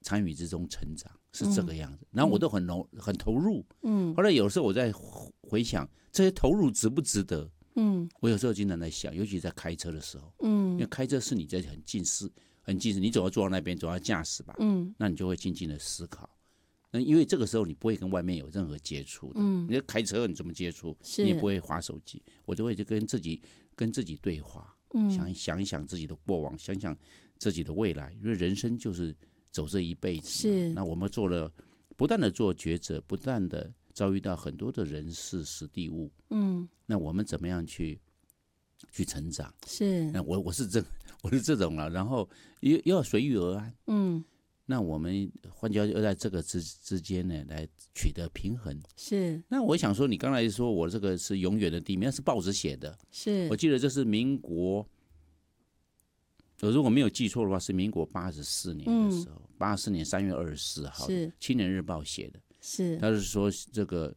参与之中成长，是这个样子。然后我都很投入。后来有时候我在回想这些投入值不值得。我有时候经常在想，尤其在开车的时候，因为开车是你在很近视，你总要坐到那边，总要驾驶吧，那你就会静静的思考。那因为这个时候你不会跟外面有任何接触的，你开车你怎么接触？你也不会滑手机，我就会就跟自己对话，想一想自己的过往，想想自己的未来，因为人生就是走这一辈子嘛。那我们不断的做抉择，不断的遭遇到很多的人事时地物，那我们怎么样去成长？那我是这种了，然后又要随遇而安，那我们换句话说，要在这个之间呢，来取得平衡。那我想说，你刚才说我这个是永远的第一名，那是报纸写的。我记得这是民国，我如果没有记错的话，是民国84年的时候，84年3月24号，《青年日报》写的。他是说这个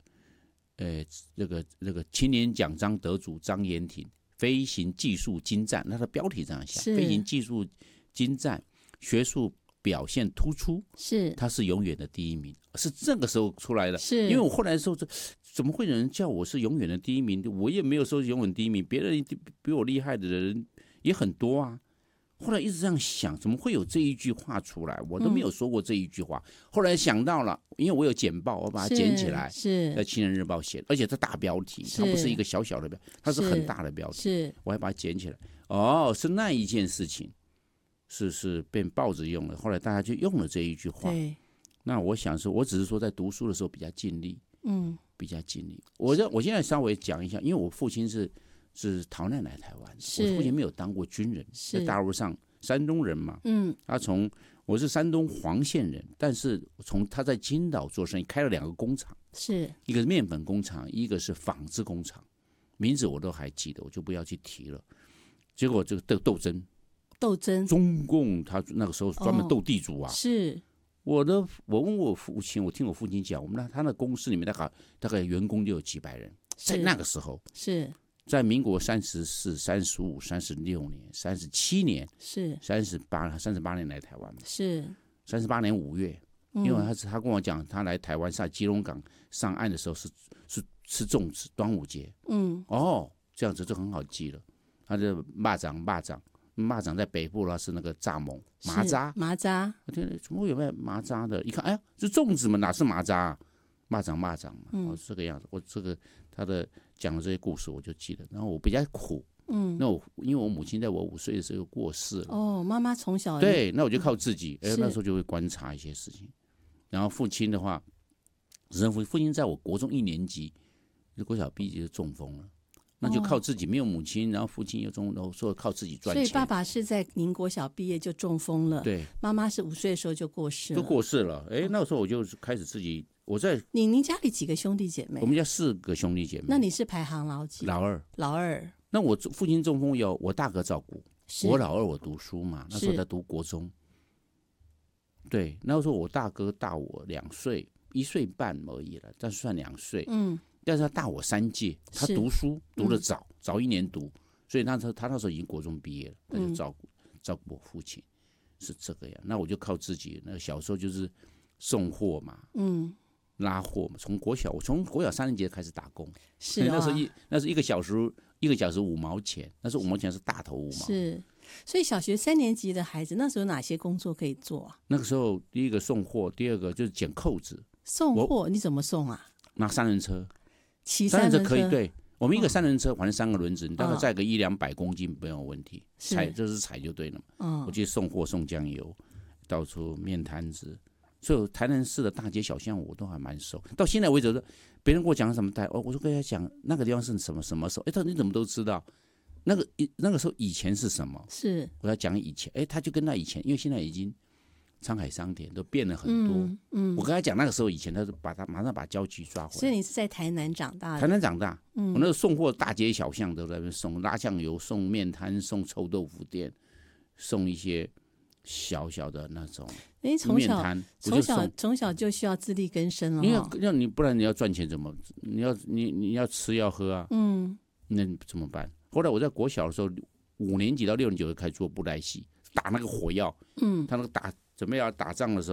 青年奖章得主张延廷飞行技术精湛，那他标题这样写，飞行技术精湛，学术表现突出，他是永远的第一名，是这个时候出来的。因为我后来的时候，怎么会有人叫我是永远的第一名？我也没有说永远第一名，别人比我厉害的人也很多啊。后来一直这样想，怎么会有这一句话出来？我都没有说过这一句话。后来想到了，因为我有剪报，我把它剪起来，在《青年日报》写，而且它大标题，它不是一个小小的标题，它是很大的标题。我还把它剪起来。是那一件事情，是被报纸用了，后来大家就用了这一句话。那我想说，我只是说在读书的时候比较尽力，比较尽力。我现在稍微讲一下，因为我父亲是逃难来台湾，我父亲没有当过军人，在大陆上，山东人嘛，我是山东黄县人，但是他在青岛做生意，开了2个工厂，一个是面粉工厂，一个是纺织工厂，名字我都还记得，我就不要去提了。结果这个斗争，中共他那个时候专门斗地主啊，我问我父亲，我听我父亲讲，他那公司里面大概员工就有几百人，在那个时候在民国34、35、36年、37年，38年来台湾嘛，38年5月，因为他跟我讲，他来台湾在基隆港上岸的时候是吃粽子，端午节，这样子就很好记了。他的蚂蚱在北部，他是那个蚱蜢麻渣，我听怎么会有卖麻渣的？一看，哎呀，是粽子嘛，哪是麻渣啊？蚂蚱嘛，这个样子。我这个他的讲的这些故事我就记得。然后我比较苦，那因为我母亲在我5岁的时候就过世了。 妈妈从小对，那我就靠自己。那时候就会观察一些事情。然后父亲的话，父亲在我国中1年级，国小毕业就中风了。那就靠自己，没有母亲，然后父亲又然后说靠自己赚钱。 所以爸爸是在您国小毕业就中风了， 对， 妈妈是5岁的时候就过世了，那个时候我就开始自己， 您家里几个兄弟姐妹？ 我们家4个兄弟姐妹。 那你是排行老几？老二。 那我父亲中风有我大哥照顾，我老二我读书嘛，那时候在读国中。对，那时候我大哥大我2岁，1岁半而已了，但是算2岁。但是他大我3届，他读书读得早1年读，所以他那时候已经国中毕业了，他就照顾我父亲，是这个样。那我就靠自己，那小时候就是送货嘛，拉货嘛。从国小3年级开始打工，那是1个小时5毛钱，那是5毛钱是大头5毛。 所以小学3年级的孩子那时候哪些工作可以做啊？ 那个时候第一个送货，第二个就是剪扣子。 送货你怎么送啊？ 拿3人车。 骑3人车可以，对，我们一个3人车，反正3个轮子，你大概载个100-200公斤没有问题，踩就对了嘛。我去送货送酱油，到处面摊子，所以台南市的大街小巷我都还蛮熟。到现在为止，别人跟我讲什么我说跟他讲那个地方是什么什么时候，他说你怎么都知道？那个时候以前是什么？我要讲以前，他就跟他以前，因为现在已经沧海桑田都变了很多。我跟他讲那个时候以前，他就马上把交集抓回来。 所以你是在台南长大的？ 台南长大，我那个送货大街小巷都在那边送，拉酱油、送面摊、送臭豆腐店，送一些小小的那种面摊。 从小就需要自力更生了。 你不然你要赚钱怎么？你要吃要喝啊。那怎么办？后来我在国小的时候，5年级到6年级就开始做布袋戏，打那个火药。他那个准备要打仗的时候。